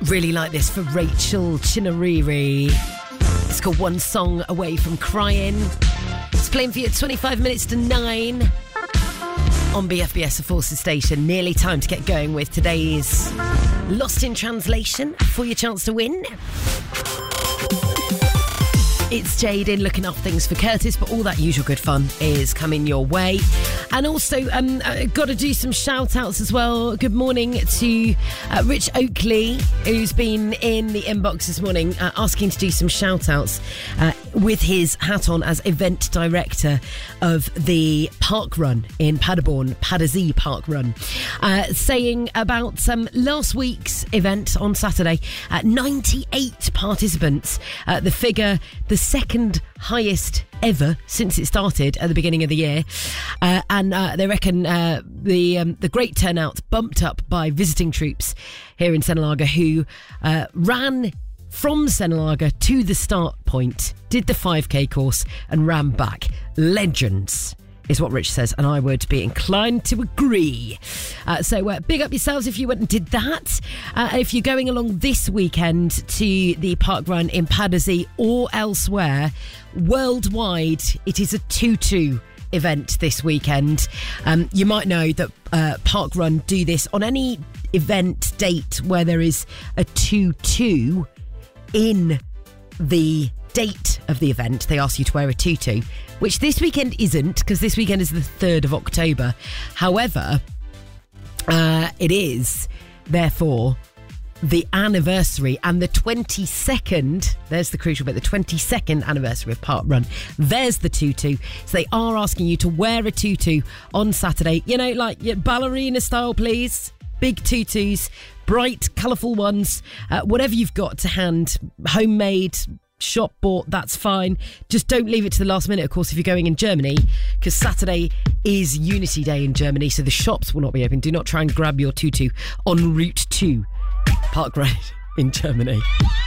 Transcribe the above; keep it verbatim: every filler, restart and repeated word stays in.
Really like this for Rachel Chinariri. It's called One Song Away from Crying. It's playing for you at twenty-five minutes to nine on B F B S, the Forces Station. Nearly time to get going with today's Lost in Translation for your chance to win. It's Jaden looking up things for Curtis, but all that usual good fun is coming your way. And also, um, uh, got to do some shout-outs as well. Good morning to uh, Rich Oakley, who's been in the inbox this morning uh, asking to do some shout-outs uh, with his hat on as event director of the park run in Paderborn, Padersee Park Run, uh, saying about um, last week's event on Saturday, uh, ninety-eight participants, uh, the figure, the second highest ever since it started at the beginning of the year, uh, and uh, they reckon uh, the um, the great turnout bumped up by visiting troops here in Senelaga who uh, ran from Senelaga to the start point, did the five K course and ran back. Legends is what Rich says, and I would be inclined to agree. Uh, so uh, big up yourselves if you went and did that. Uh, if you're going along this weekend to the park run in Padersee or elsewhere, worldwide, it is a two two event this weekend. Um, you might know that uh, Park Run do this on any event date where there is a two two in the date of the event. They ask you to wear a tutu, which this weekend isn't, because this weekend is the third of October. However, uh, it is therefore the anniversary and the twenty-second, there's the crucial bit, the twenty-second anniversary of Park Run. There's the tutu. So they are asking you to wear a tutu on Saturday, you know, like yeah, ballerina style, please. Big tutus, bright, colourful ones, uh, whatever you've got to hand, homemade, shop bought, that's fine. Just don't leave it to the last minute, of course, if you're going in Germany, because Saturday is Unity Day in Germany, so the shops will not be open. Do not try and grab your tutu en route to Park Run in Germany.